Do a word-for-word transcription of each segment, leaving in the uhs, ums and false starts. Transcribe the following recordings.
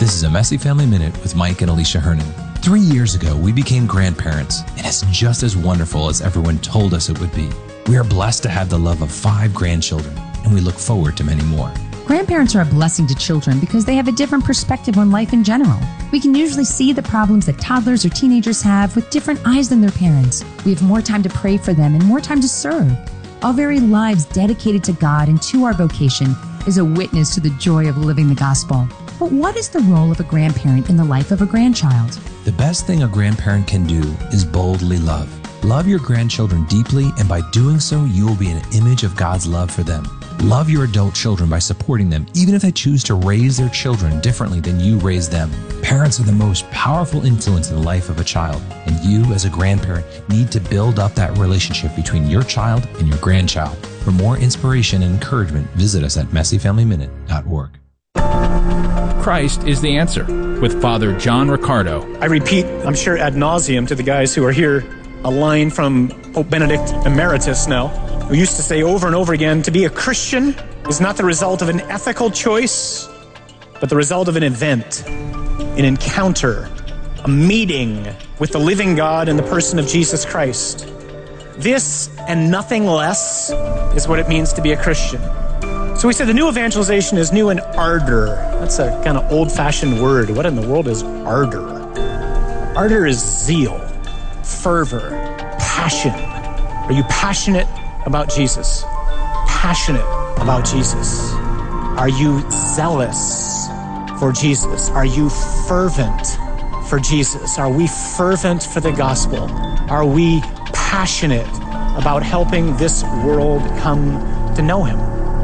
This is a Messy Family Minute with Mike and Alicia Hernan. Three years ago, we became grandparents, and it's just as wonderful as everyone told us it would be. We are blessed to have the love of five grandchildren, and we look forward to many more. Grandparents are a blessing to children because they have a different perspective on life in general. We can usually see the problems that toddlers or teenagers have with different eyes than their parents. We have more time to pray for them and more time to serve. Our very lives dedicated to God and to our vocation is a witness to the joy of living the gospel. But what is the role of a grandparent in the life of a grandchild? The best thing a grandparent can do is boldly love. Love your grandchildren deeply, and by doing so, you will be an image of God's love for them. Love your adult children by supporting them, even if they choose to raise their children differently than you raised them. Parents are the most powerful influence in the life of a child, and you, as a grandparent, need to build up that relationship between your child and your grandchild. For more inspiration and encouragement, visit us at messy family minute dot org. Christ is the answer, with Father John Riccardo. I repeat, I'm sure ad nauseum to the guys who are here, a line from Pope Benedict Emeritus now, who used to say over and over again, to be a Christian is not the result of an ethical choice, but the result of an event, an encounter, a meeting with the living God in the person of Jesus Christ. This and nothing less is what it means to be a Christian. So we said the new evangelization is new in ardor. That's a kind of old-fashioned word. What in the world is ardor? Ardor is zeal, fervor, passion. Are you passionate about Jesus? Passionate about Jesus? Are you zealous for Jesus? Are you fervent for Jesus? Are we fervent for the gospel? Are we passionate about helping this world come to know him?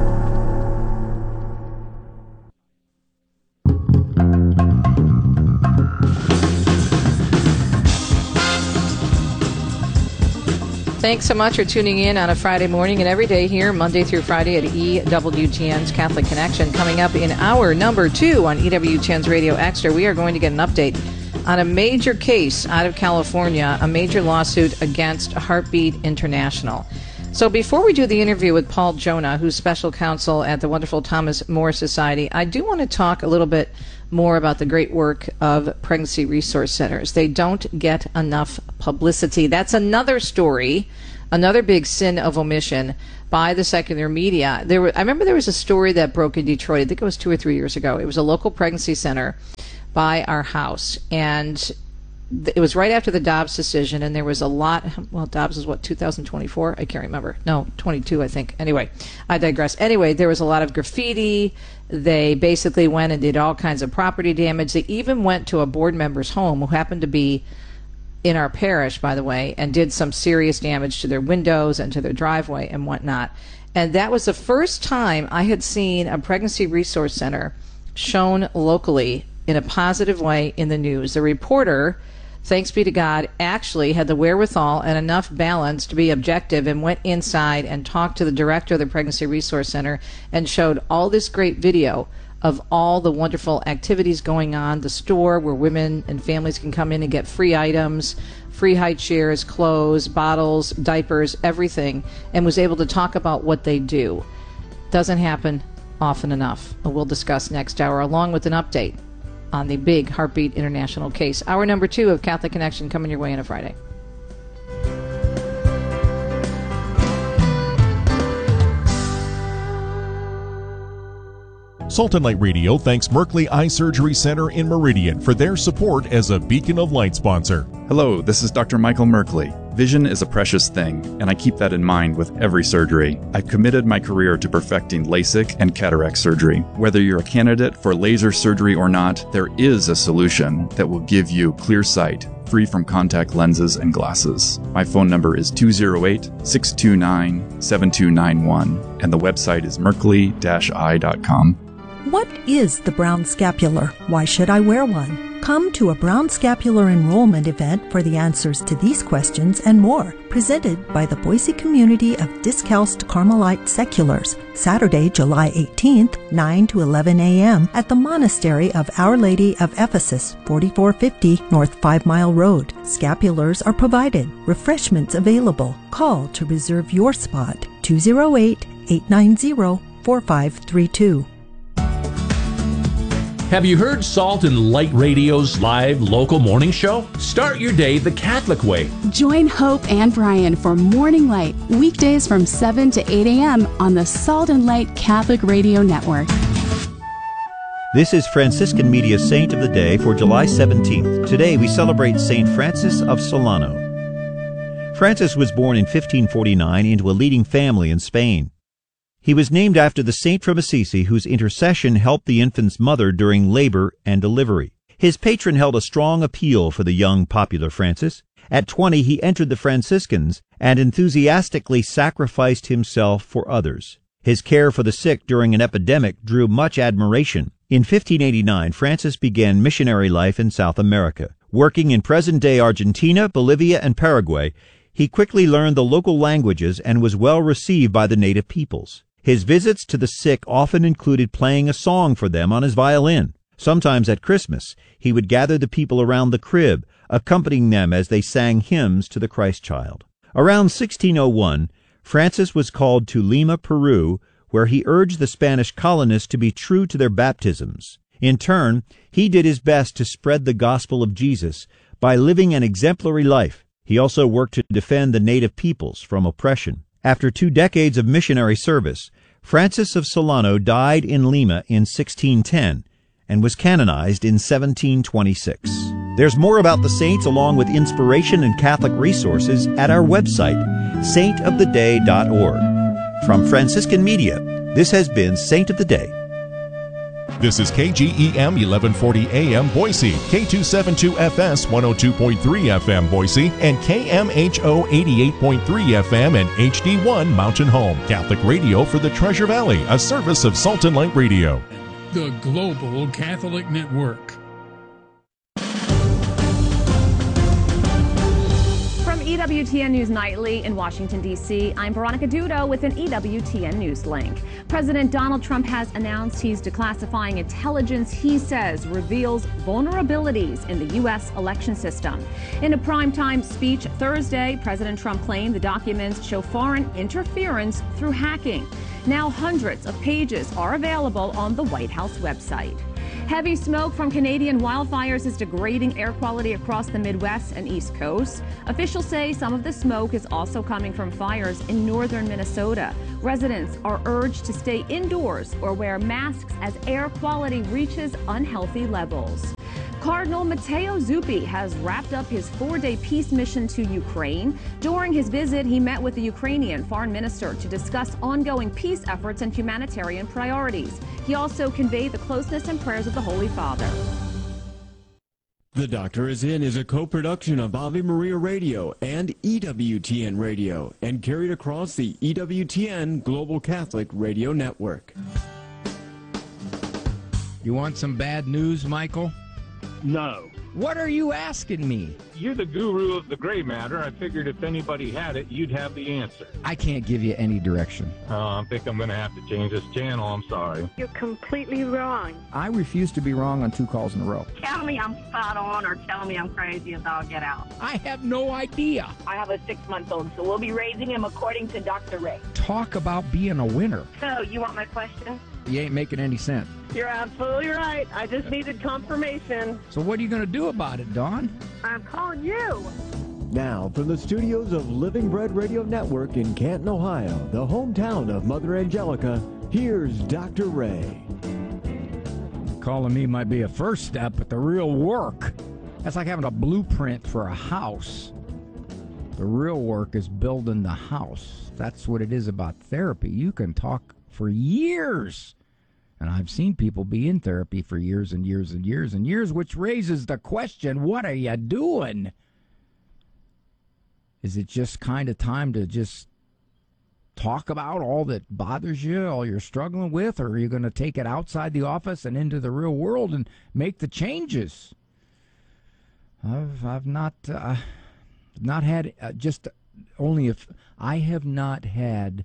Thanks so much for tuning in on a Friday morning and every day here, Monday through Friday at E W T N's Catholic Connection. Coming up in hour number two on E W T N's Radio Extra, we are going to get an update on a major case out of California, a major lawsuit against Heartbeat International. So before we do the interview with Paul Jonah, who's special counsel at the wonderful Thomas More Society, I do want to talk a little bit more about the great work of pregnancy resource centers. They don't get enough publicity. That's another story, another big sin of omission by the secular media. There were, I remember there was a story that broke in Detroit, I think it was two or three years ago. It was a local pregnancy center by our house, and it was right after the Dobbs decision, and there was a lot, well, Dobbs is what, two thousand twenty-four? I can't remember. No, twenty-two, I think. Anyway, I digress. Anyway, there was a lot of graffiti. They basically went and did all kinds of property damage. They even went to a board member's home, who happened to be in our parish, by the way, and did some serious damage to their windows and to their driveway and whatnot. And that was the first time I had seen a pregnancy resource center shown locally in a positive way in the news. The reporter, thanks be to God, actually had the wherewithal and enough balance to be objective and went inside and talked to the director of the Pregnancy Resource Center and showed all this great video of all the wonderful activities going on, the store where women and families can come in and get free items, free high chairs, clothes, bottles, diapers, everything, and was able to talk about what they do. Doesn't happen often enough. We'll discuss next hour, along with an update on the big Heartbeat International case. Hour number two of Catholic Connection coming your way on a Friday. Salt and Light Radio thanks Merkley Eye Surgery Center in Meridian for their support as a Beacon of Light sponsor. Hello, this is Doctor Michael Merkley. Vision is a precious thing, and I keep that in mind with every surgery. I've committed my career to perfecting LASIK and cataract surgery. Whether you're a candidate for laser surgery or not, there is a solution that will give you clear sight, free from contact lenses and glasses. My phone number is two oh eight, six two nine, seven two nine one, and the website is merkley dash eye dot com. What is the brown scapular? Why should I wear one? Come to a brown scapular enrollment event for the answers to these questions and more, presented by the Boise community of Discalced Carmelite Seculars, Saturday, July eighteenth, nine to eleven a.m. at the Monastery of Our Lady of Ephesus, forty-four fifty North Five Mile Road. Scapulars are provided, refreshments available. Call to reserve your spot, two oh eight, eight nine zero, four five three two. Have you heard Salt and Light Radio's live local morning show? Start your day the Catholic way. Join Hope and Brian for Morning Light, weekdays from seven to eight a.m. on the Salt and Light Catholic Radio Network. This is Franciscan Media Saint of the Day for July seventeenth. Today we celebrate Saint Francis of Solano. Francis was born in fifteen forty-nine into a leading family in Spain. He was named after the saint from Assisi whose intercession helped the infant's mother during labor and delivery. His patron held a strong appeal for the young, popular Francis. At twenty, he entered the Franciscans and enthusiastically sacrificed himself for others. His care for the sick during an epidemic drew much admiration. In fifteen eighty-nine, Francis began missionary life in South America. Working in present-day Argentina, Bolivia, and Paraguay, he quickly learned the local languages and was well received by the native peoples. His visits to the sick often included playing a song for them on his violin. Sometimes at Christmas, he would gather the people around the crib, accompanying them as they sang hymns to the Christ child. Around sixteen oh one, Francis was called to Lima, Peru, where he urged the Spanish colonists to be true to their baptisms. In turn, he did his best to spread the gospel of Jesus by living an exemplary life. He also worked to defend the native peoples from oppression. After two decades of missionary service, Francis of Solano died in Lima in sixteen ten and was canonized in seventeen twenty-six. There's more about the saints along with inspiration and Catholic resources at our website, saint of the day dot org. From Franciscan Media, this has been Saint of the Day. This is K G E M eleven forty A M Boise, K two seventy-two F S one oh two point three F M Boise, and K M H O eighty-eight point three F M and H D one Mountain Home. Catholic radio for the Treasure Valley, a service of Salt and Light Radio. The Global Catholic Network. E W T N News Nightly in Washington, D C, I'm Veronica Dudo with an E W T N News link. President Donald Trump has announced he's declassifying intelligence he says reveals vulnerabilities in the U S election system. In a primetime speech Thursday, President Trump claimed the documents show foreign interference through hacking. Now hundreds of pages are available on the White House website. Heavy smoke from Canadian wildfires is degrading air quality across the Midwest and East Coast. Officials say some of the smoke is also coming from fires in northern Minnesota. Residents are urged to stay indoors or wear masks as air quality reaches unhealthy levels. Cardinal Matteo Zuppi has wrapped up his four-day peace mission to Ukraine. During his visit, he met with the Ukrainian foreign minister to discuss ongoing peace efforts and humanitarian priorities. He also conveyed the closeness and prayers of the Holy Father. The Doctor Is In is a co-production of Ave Maria Radio and E W T N Radio and carried across the E W T N Global Catholic Radio Network. You want some bad news, Michael? No. What are you asking me? You're the guru of the gray matter. I figured if anybody had it, you'd have the answer. I can't give you any direction. Oh, I think I'm going to have to change this channel. I'm sorry. You're completely wrong. I refuse to be wrong on two calls in a row. Tell me I'm spot on or tell me I'm crazy as I'll get out. I have no idea. I have a six-month-old, so we'll be raising him according to Doctor Ray. Talk about being a winner. So, you want my question? You ain't making any sense. You're absolutely right. I just needed confirmation. So what are you going to do about it, Dawn? I'm calling you. Now, from the studios of Living Bread Radio Network in Canton, Ohio, the hometown of Mother Angelica, here's Doctor Ray. Calling me might be a first step, but the real work, that's like having a blueprint for a house. The real work is building the house. That's what it is about therapy. You can talk for years. And I've seen people be in therapy for years and years and years and years, which raises the question, what are you doing? Is it just kind of time to just talk about all that bothers you, all you're struggling with, or are you going to take it outside the office and into the real world and make the changes? I've I've not uh, not had uh, just only if I have not had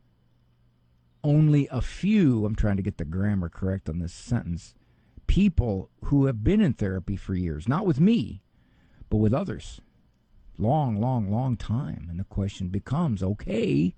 only a few, I'm trying to get the grammar correct on this sentence, people who have been in therapy for years, not with me, but with others. Long, long, long time. And the question becomes, okay,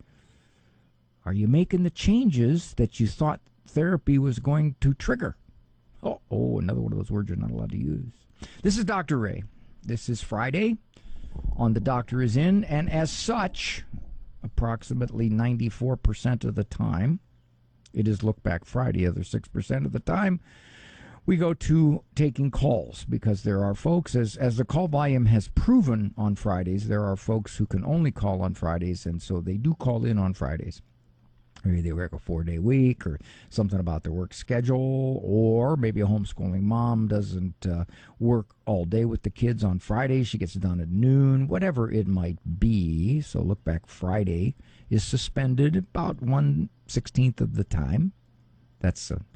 are you making the changes that you thought therapy was going to trigger? Oh, Oh, another one of those words you're not allowed to use. This is Doctor Ray. This is Friday on The Doctor Is In, and as such, approximately ninety-four percent of the time, it is Look Back Friday. Other six percent of the time, we go to taking calls, because there are folks, as, as the call volume has proven on Fridays, there are folks who can only call on Fridays, and so they do call in on Fridays. Maybe they work a four-day week, or something about their work schedule, or maybe a homeschooling mom doesn't uh, work all day with the kids on Friday. She gets it done at noon, whatever it might be. So Look Back Friday is suspended about one sixteenth of the time. That's uh,